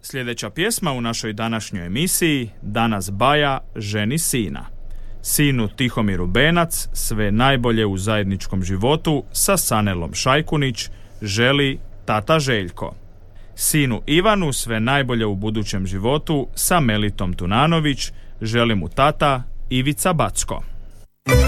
Sljedeća pjesma u našoj današnjoj emisiji Danas Baja ženi sina. Sinu Tihomiru Benac sve najbolje u zajedničkom životu sa Sanelom Šajkunić želi tata Željko. Sinu Ivanu sve najbolje u budućem životu sa Melitom Tunanović želi mu tata Ivica Backo.